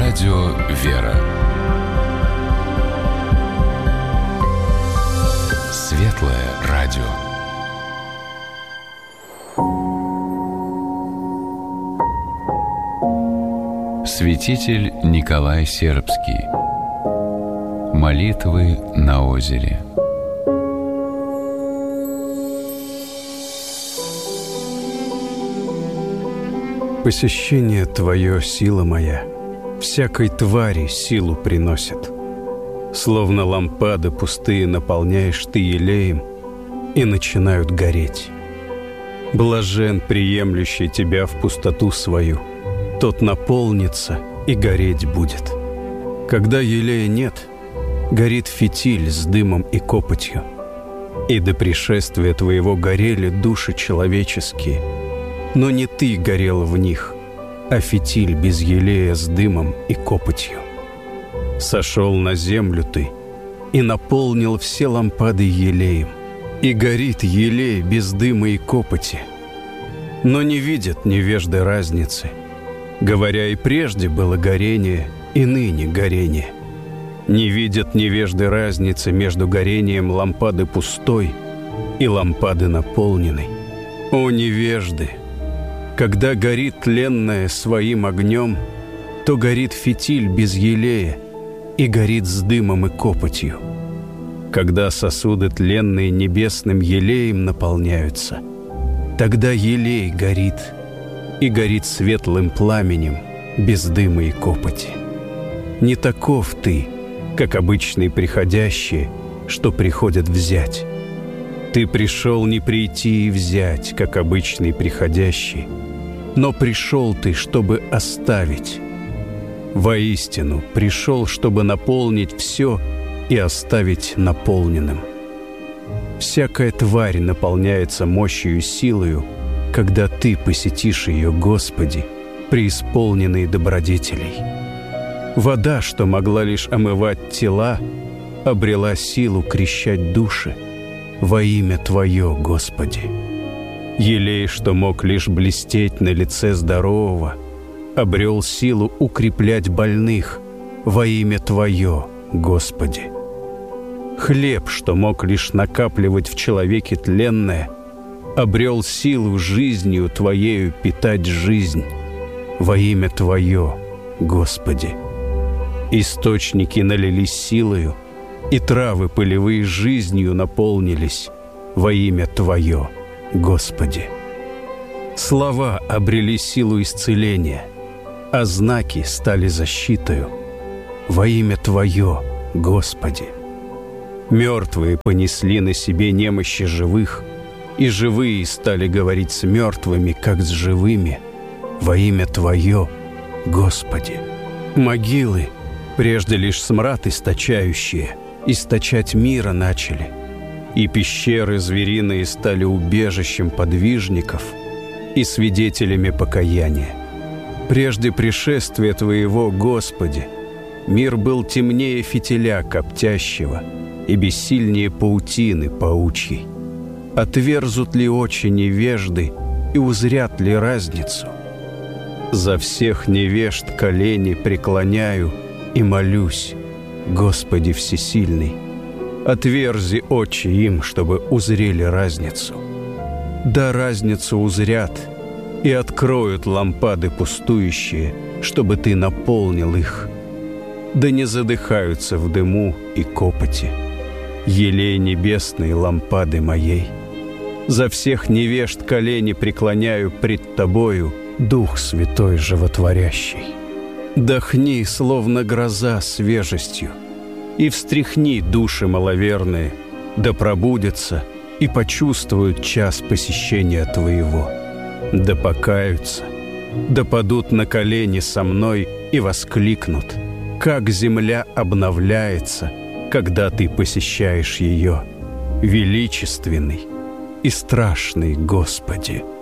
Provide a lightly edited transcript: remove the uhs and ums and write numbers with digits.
Радио «Вера». Светлое радио. Святитель Николай Сербский. Молитвы на озере. Посещение Твое, сила моя, всякой твари силу приносит. Словно лампады пустые наполняешь Ты елеем, и начинают гореть. Блажен, приемлющий Тебя в пустоту свою, тот наполнится и гореть будет. Когда елея нет, горит фитиль с дымом и копотью. И до пришествия Твоего горели души человеческие, но не Ты горел в них, а фитиль без елея с дымом и копотью. Сошел на землю Ты и наполнил все лампады елеем, и горит елей без дыма и копоти. Но не видят невежды разницы, говоря, и прежде было горение, и ныне горение. Не видят невежды разницы между горением лампады пустой и лампады наполненной. О, невежды! Когда горит тленное своим огнем, то горит фитиль без елея и горит с дымом и копотью. Когда сосуды тленные небесным елеем наполняются, тогда елей горит, и горит светлым пламенем без дыма и копоти. Не таков Ты, как обычные приходящие, что приходят взять. Ты пришел не прийти и взять, как обычный приходящий, но пришел Ты, чтобы оставить. Воистину, пришел, чтобы наполнить все и оставить наполненным. Всякая тварь наполняется мощью и силою, когда Ты посетишь ее, Господи, преисполненный добродетелей. Вода, что могла лишь омывать тела, обрела силу крещать души во имя Твое, Господи. Елей, что мог лишь блестеть на лице здорового, обрел силу укреплять больных во имя Твое, Господи. Хлеб, что мог лишь накапливать в человеке тленное, обрел силу жизнью Твоею питать жизнь во имя Твое, Господи. Источники налились силою, и травы полевые жизнью наполнились во имя Твое, Господи. Слова обрели силу исцеления, а знаки стали защитою во имя Твое, Господи. Мертвые понесли на себе немощи живых, и живые стали говорить с мертвыми, как с живыми, во имя Твое, Господи. Могилы, прежде лишь смрад источающие, источать мира начали, и пещеры звериные стали убежищем подвижников и свидетелями покаяния. Прежде пришествия Твоего, Господи, мир был темнее фитиля коптящего и бессильнее паутины паучьей. Отверзут ли очи невежды и узрят ли разницу? За всех невежд колени преклоняю и молюсь, Господи Всесильный, отверзи очи им, чтобы узрели разницу. Да разницу узрят и откроют лампады пустующие, чтобы Ты наполнил их. Да не задыхаются в дыму и копоти елей небесные лампады моей. За всех невежд колени преклоняю пред Тобою, Дух Святой Животворящий. Дохни, словно гроза, свежестью, и встряхни души маловерные, да пробудятся и почувствуют час посещения Твоего, да покаются, да падут на колени со мной и воскликнут, как земля обновляется, когда Ты посещаешь ее, величественный и страшный Господи.